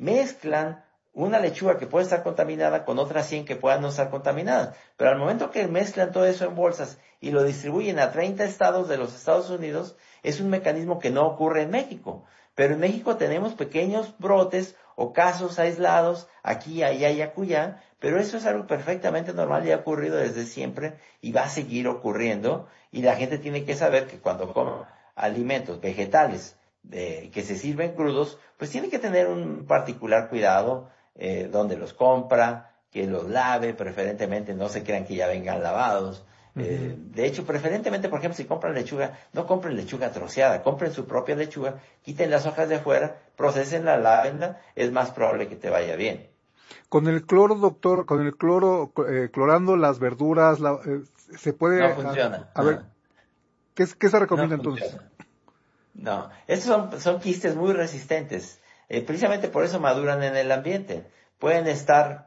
mezclan una lechuga que puede estar contaminada con otras 100 que puedan no estar contaminadas. Pero al momento que mezclan todo eso en bolsas y lo distribuyen a 30 estados de los Estados Unidos, es un mecanismo que no ocurre en México. Pero en México tenemos pequeños brotes o casos aislados aquí, allá y acullá, pero eso es algo perfectamente normal y ha ocurrido desde siempre y va a seguir ocurriendo. Y la gente tiene que saber que cuando come alimentos vegetales que se sirven crudos, pues tiene que tener un particular cuidado donde los compra, que los lave, preferentemente no se crean que ya vengan lavados. De hecho, preferentemente, por ejemplo, si compran lechuga, no compren lechuga troceada, compren su propia lechuga, quiten las hojas de afuera, procesenla, lávenla, es más probable que te vaya bien. Con el cloro, doctor, con el cloro, clorando las verduras, se puede... No funciona. A ver, ¿qué se recomienda No entonces? funciona. No, estos son quistes muy resistentes. Precisamente por eso maduran en el ambiente. Pueden estar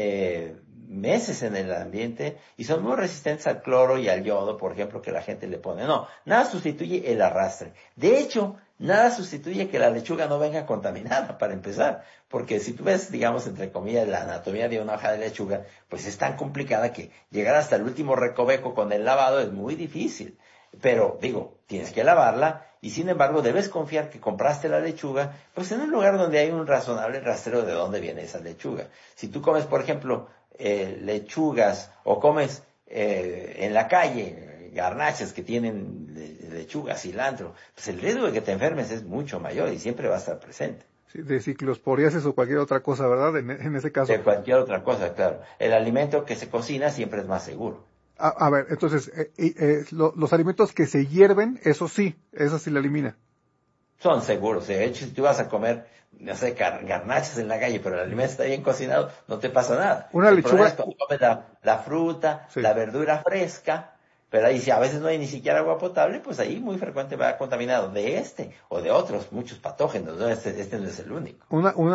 meses en el ambiente y son muy resistentes al cloro y al yodo, por ejemplo, que la gente le pone. No, nada sustituye el arrastre. De hecho, nada sustituye que la lechuga no venga contaminada, para empezar. Porque si tú ves, digamos, entre comillas, la anatomía de una hoja de lechuga, pues es tan complicada que llegar hasta el último recoveco con el lavado es muy difícil. Pero, digo, tienes que lavarla y sin embargo debes confiar que compraste la lechuga, pues en un lugar donde hay un razonable rastreo de dónde viene esa lechuga. Si tú comes, por ejemplo, lechugas o comes en la calle garnachas que tienen lechuga, cilantro, pues el riesgo de que te enfermes es mucho mayor y siempre va a estar presente. Sí, de ciclosporiasis o cualquier otra cosa, ¿verdad? En ese caso. De cualquier otra cosa, claro. El alimento que se cocina siempre es más seguro. A ver, entonces, los alimentos que se hierven, eso sí la elimina. Son seguros. De hecho, si tú vas a comer, no sé, garnachas en la calle, pero el alimento está bien cocinado, no te pasa nada. Una El lechuga... problema es cuando comes la fruta, sí, la verdura fresca, pero ahí si a veces no hay ni siquiera agua potable, pues ahí muy frecuente va contaminado de este o de otros, muchos patógenos, ¿no? Este no es el único.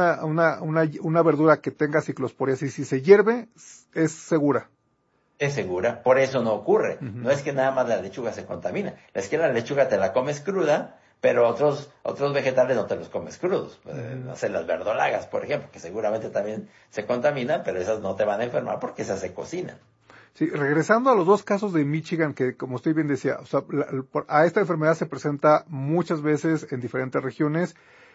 Una verdura que tenga ciclosporiasis, si se hierve, es segura. Es segura, por eso no ocurre. Uh-huh. No es que nada más la lechuga se contamina, es que la lechuga te la comes cruda, pero otros vegetales no te los comes crudos. No sé, las verdolagas, por ejemplo, que seguramente también se contaminan, pero esas no te van a enfermar porque esas se cocinan. Sí, regresando a los dos casos de Michigan, que como usted bien decía, o sea, a esta enfermedad se presenta muchas veces en diferentes regiones.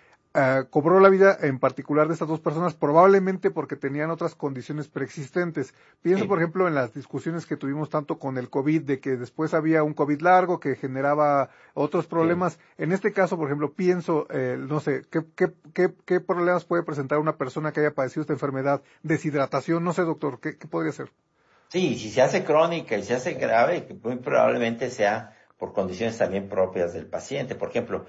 Cobró la vida en particular de estas dos personas, probablemente porque tenían otras condiciones preexistentes. Pienso, por ejemplo, en las discusiones que tuvimos tanto con el COVID, de que después había un COVID largo que generaba otros problemas. En este caso, por ejemplo, pienso, no sé, ¿qué problemas puede presentar una persona que haya padecido esta enfermedad? Deshidratación, no sé, doctor, ¿qué podría ser? Sí, si se hace crónica y se hace grave, que muy probablemente sea por condiciones también propias del paciente. Por ejemplo,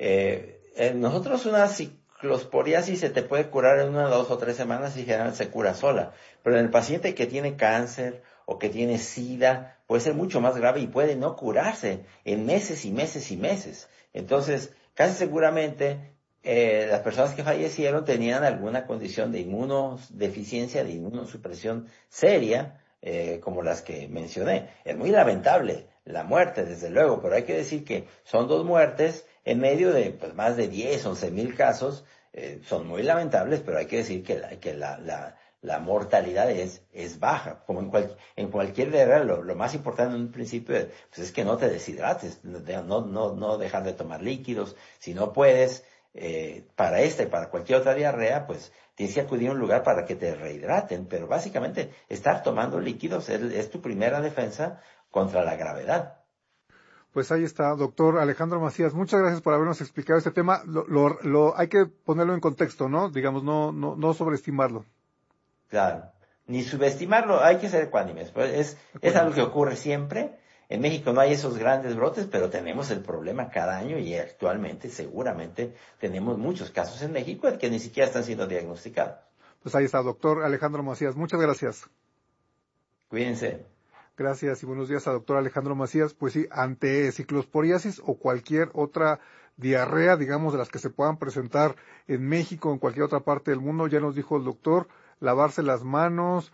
nosotros una ciclosporiasis se te puede curar en 1, 2 o 3 semanas y generalmente se cura sola. Pero en el paciente que tiene cáncer o que tiene SIDA, puede ser mucho más grave y puede no curarse en meses y meses y meses. Entonces, casi seguramente las personas que fallecieron tenían alguna condición de inmunodeficiencia, de inmunosupresión seria, como las que mencioné. Es muy lamentable la muerte, desde luego, pero hay que decir que son 2 muertes en medio de pues, más de 10, 11,000 casos. Son muy lamentables, pero hay que decir que la mortalidad es baja. Como en cualquier guerra, lo más importante en un principio pues, es que no te deshidrates, no dejar de tomar líquidos. Si no puedes, para esta y para cualquier otra diarrea, pues tienes que acudir a un lugar para que te rehidraten, pero básicamente estar tomando líquidos es tu primera defensa contra la gravedad. Pues ahí está, doctor Alejandro Macías. Muchas gracias por habernos explicado este tema. Hay que ponerlo en contexto, ¿no? Digamos, no sobreestimarlo. Claro. Ni subestimarlo, hay que ser ecuánimes. Pues es algo que ocurre siempre. En México no hay esos grandes brotes, pero tenemos el problema cada año y actualmente seguramente tenemos muchos casos en México que ni siquiera están siendo diagnosticados. Pues ahí está, doctor Alejandro Macías. Muchas gracias. Cuídense. Gracias y buenos días a doctor Alejandro Macías. Pues sí, ante ciclosporiasis o cualquier otra diarrea, digamos, de las que se puedan presentar en México o en cualquier otra parte del mundo, ya nos dijo el doctor, lavarse las manos,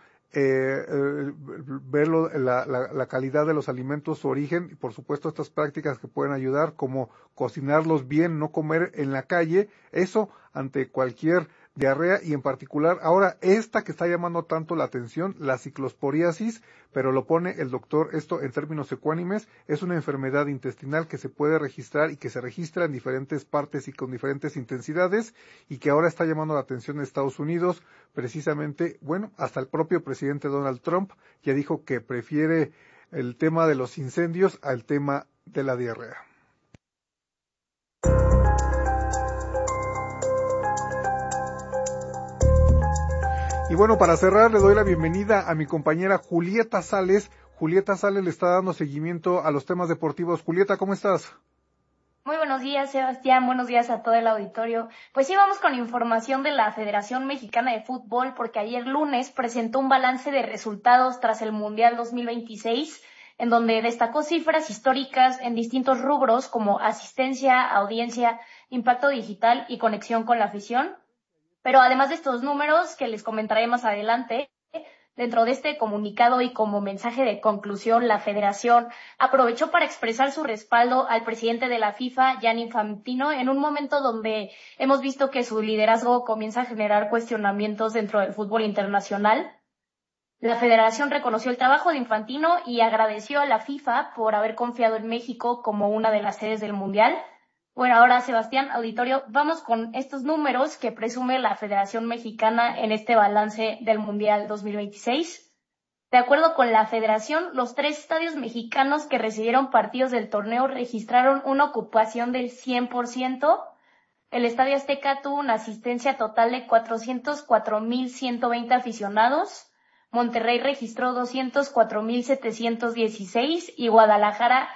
ver la calidad de los alimentos, su origen, y por supuesto estas prácticas que pueden ayudar, como cocinarlos bien, no comer en la calle, eso ante cualquier diarrea y en particular ahora esta que está llamando tanto la atención, la ciclosporiasis, pero lo pone el doctor, esto en términos ecuánimes, es una enfermedad intestinal que se puede registrar y que se registra en diferentes partes y con diferentes intensidades y que ahora está llamando la atención de Estados Unidos, precisamente, bueno, hasta el propio presidente Donald Trump ya dijo que prefiere el tema de los incendios al tema de la diarrea. Y bueno, para cerrar, le doy la bienvenida a mi compañera Julieta Sales. Julieta Sales le está dando seguimiento a los temas deportivos. Julieta, ¿cómo estás? Muy buenos días, Sebastián. Buenos días a todo el auditorio. Pues sí, vamos con información de la Federación Mexicana de Fútbol, porque ayer lunes presentó un balance de resultados tras el Mundial 2026, en donde destacó cifras históricas en distintos rubros como asistencia, audiencia, impacto digital y conexión con la afición. Pero además de estos números que les comentaré más adelante, dentro de este comunicado y como mensaje de conclusión, la Federación aprovechó para expresar su respaldo al presidente de la FIFA, Gianni Infantino, en un momento donde hemos visto que su liderazgo comienza a generar cuestionamientos dentro del fútbol internacional. La Federación reconoció el trabajo de Infantino y agradeció a la FIFA por haber confiado en México como una de las sedes del Mundial. Bueno, ahora, Sebastián, auditorio, vamos con estos números que presume la Federación Mexicana en este balance del Mundial 2026. De acuerdo con la Federación, los 3 estadios mexicanos que recibieron partidos del torneo registraron una ocupación del 100%. El Estadio Azteca tuvo una asistencia total de 404,120 aficionados. Monterrey registró 204,716 y Guadalajara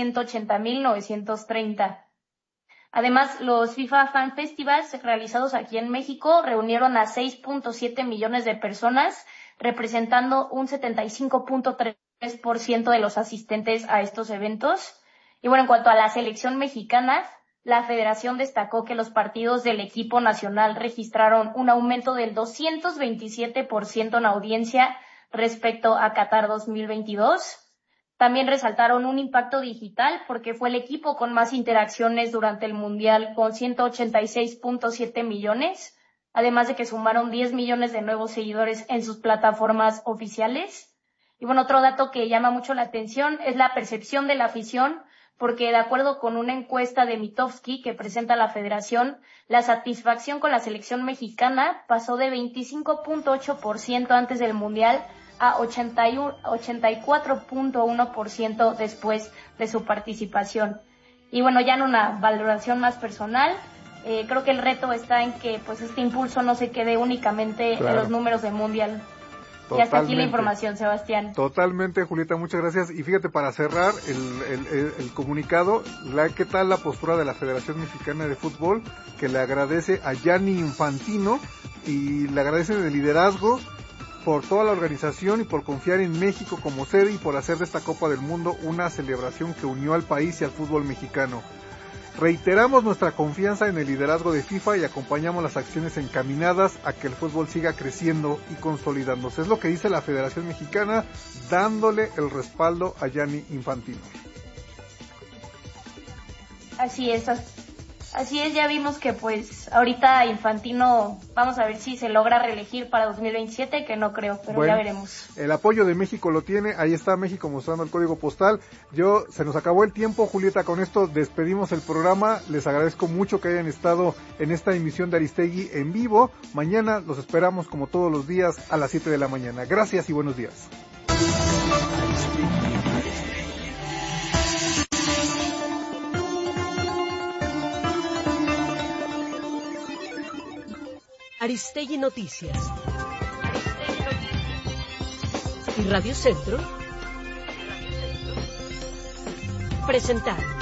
180,930. Además, los FIFA Fan Festivals realizados aquí en México reunieron a 6.7 millones de personas, representando un 75.3% de los asistentes a estos eventos. Y bueno, en cuanto a la selección mexicana, la Federación destacó que los partidos del equipo nacional registraron un aumento del 227% en audiencia respecto a Qatar 2022. También resaltaron un impacto digital porque fue el equipo con más interacciones durante el Mundial con 186.7 millones, además de que sumaron 10 millones de nuevos seguidores en sus plataformas oficiales. Y bueno, otro dato que llama mucho la atención es la percepción de la afición, porque de acuerdo con una encuesta de Mitofsky que presenta la Federación, la satisfacción con la selección mexicana pasó de 25.8% antes del Mundial a 84.1% después de su participación. Y bueno, ya en una valoración más personal, creo que el reto está en que pues este impulso no se quede únicamente en los números del Mundial. Totalmente. Y hasta aquí la información, Sebastián. Totalmente, Julieta, muchas gracias. Y fíjate, para cerrar el comunicado, ¿qué tal la postura de la Federación Mexicana de Fútbol? Que le agradece a Gianni Infantino y le agradece el liderazgo por toda la organización y por confiar en México como sede y por hacer de esta Copa del Mundo una celebración que unió al país y al fútbol mexicano. Reiteramos nuestra confianza en el liderazgo de FIFA y acompañamos las acciones encaminadas a que el fútbol siga creciendo y consolidándose. Es lo que dice la Federación Mexicana, dándole el respaldo a Gianni Infantino. Así es, ya vimos que pues ahorita Infantino, vamos a ver si se logra reelegir para 2027, que no creo, pero bueno, ya veremos. El apoyo de México lo tiene, ahí está México mostrando el código postal. Se nos acabó el tiempo, Julieta, con esto despedimos el programa. Les agradezco mucho que hayan estado en esta emisión de Aristegui en vivo. Mañana los esperamos como todos los días a las 7 de la mañana. Gracias y buenos días. Aristegui Noticias y Radio Centro presentaron